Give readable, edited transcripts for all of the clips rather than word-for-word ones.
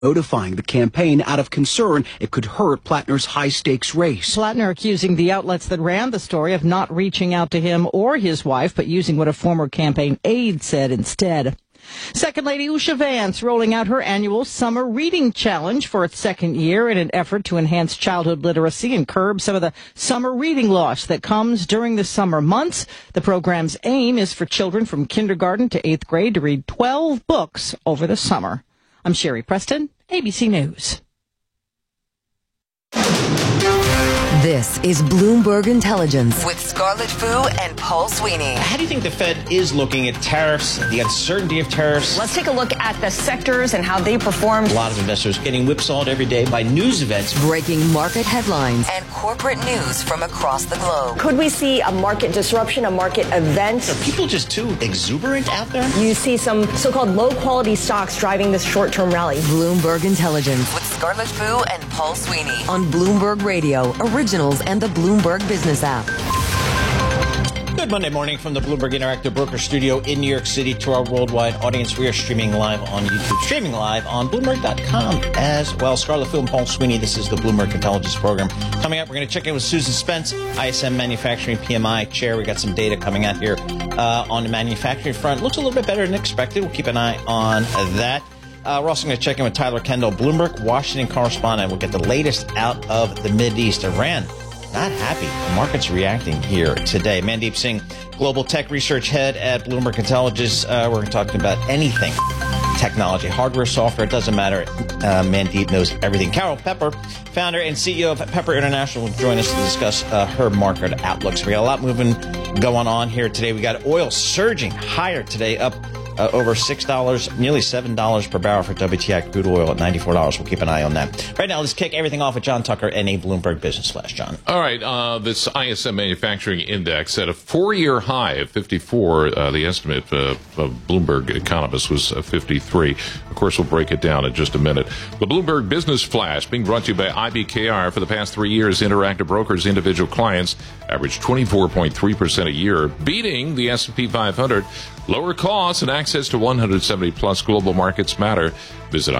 notifying the campaign out of concern it could hurt Plattner's high-stakes race. Plattner accusing the outlets that ran the story of not reaching out to him or his wife, but using what a former campaign aide said instead. Second Lady Usha Vance rolling out her annual Summer Reading Challenge for its second year in an effort to enhance childhood literacy and curb some of the summer reading loss that comes during the summer months. The program's aim is for children from kindergarten to 8th grade to read 12 books over the summer. I'm Sherry Preston, ABC News. This is Bloomberg Intelligence with Scarlett Fu and Paul Sweeney. How do you think the Fed is looking at tariffs, the uncertainty of tariffs? Let's take a look at the sectors and how they performed. A lot of investors getting whipsawed every day by news events. Breaking market headlines and corporate news from across the globe. Could we see a market disruption, a market event? Are people just too exuberant out there? You see some so-called low-quality stocks driving this short-term rally. Bloomberg Intelligence with Scarlett Fu and Paul Sweeney on Bloomberg Radio, Originals, and the Bloomberg Business app. Good Monday morning from the Bloomberg Interactive Broker Studio in New York City to our worldwide audience. We are streaming live on YouTube, streaming live on Bloomberg.com as well. Scarlett Fu and Paul Sweeney, this is the Bloomberg Intelligence Program. Coming up, we're going to check in with Susan Spence, ISM Manufacturing PMI Chair. We got some data coming out here on the manufacturing front. Looks a little bit better than expected. We'll keep an eye on that. We're also going to check in with Tyler Kendall, Bloomberg Washington correspondent. We'll get the latest out of the Mideast. Iran, not happy. The market's reacting here today. Mandeep Singh, Global Tech Research Head at Bloomberg Intelligence. We're talking about anything technology, hardware, software, it doesn't matter. Mandeep knows everything. Carol Pepper, founder and CEO of Pepper International, will join us to discuss her market outlooks. We got a lot going on here today. We got oil surging higher today, up over $6, nearly $7 per barrel for WTI crude oil at $94. We'll keep an eye on that. Right now, let's kick everything off with John Tucker and a Bloomberg Business Flash. John. All right. This ISM Manufacturing Index at a 4-year high of 54. The estimate of Bloomberg economists was 53. Of course, we'll break it down in just a minute. The Bloomberg Business Flash being brought to you by IBKR. For the past 3 years, Interactive Brokers' individual clients averaged 24.3% a year, beating the S&P 500. Lower costs and access to 170-plus global markets matter. Visit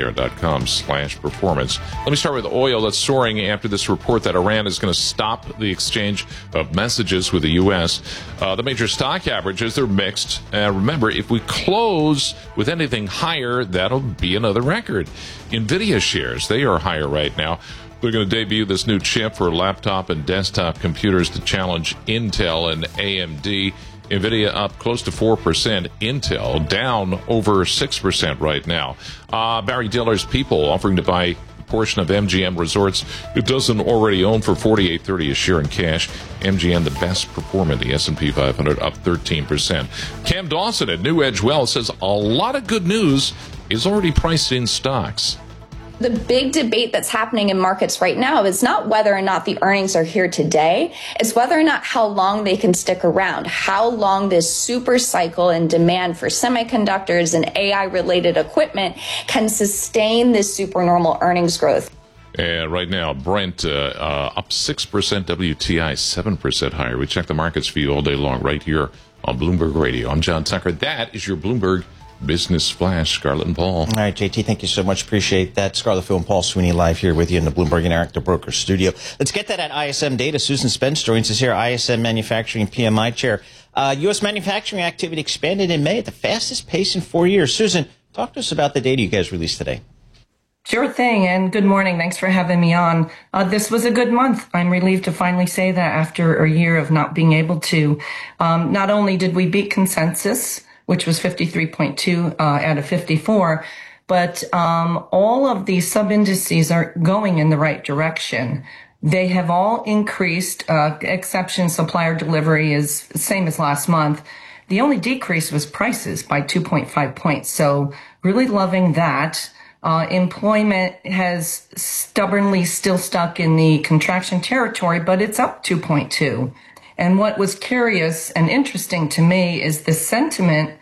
ibkr.com/performance. Let me start with oil that's soaring after this report that Iran is going to stop the exchange of messages with the U.S. The major stock averages, they're mixed. Remember, if we close with anything higher, that'll be another record. NVIDIA shares, they are higher right now. They're going to debut this new chip for laptop and desktop computers to challenge Intel and AMD. NVIDIA up close to 4%. Intel down over 6% right now. Barry Diller's People offering to buy a portion of MGM Resorts it doesn't already own for $48.30 a share in cash. MGM, the best performer in the S&P 500, up 13%. Cam Dawson at New Edge Wealth says a lot of good news is already priced in stocks. The big debate that's happening in markets right now is not whether or not the earnings are here today. It's whether or not how long they can stick around, how long this super cycle in demand for semiconductors and AI-related equipment can sustain this supernormal earnings growth. And right now, Brent up 6%, WTI 7% higher. We check the markets for you all day long right here on Bloomberg Radio. I'm John Tucker. That is your Bloomberg Business Flash. Scarlett and Paul. All right, JT, thank you so much. Appreciate that. Scarlett Fu and Paul Sweeney live here with you in the Bloomberg Interactive Broker Studio. Let's get that at ISM data. Susan Spence joins us here, ISM Manufacturing PMI Chair. U.S. manufacturing activity expanded in May at the fastest pace in 4 years. Susan, talk to us about the data you guys released today. Sure thing, and good morning. Thanks for having me on. This was a good month. I'm relieved to finally say that after a year of not being able to. Not only did we beat consensus, which was 53.2 out of 54, but all of these sub-indices are going in the right direction. They have all increased, exception supplier delivery is the same as last month. The only decrease was prices by 2.5 points, so really loving that. Employment has stubbornly still stuck in the contraction territory, but it's up 2.2. And what was curious and interesting to me is the sentiment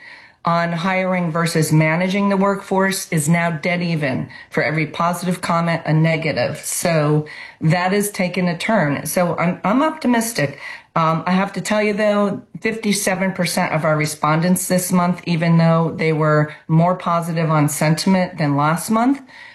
on hiring versus managing the workforce is now dead even. For every positive comment, a negative. So that has taken a turn. So I'm optimistic. I have to tell you, though, 57% of our respondents this month, even though they were more positive on sentiment than last month,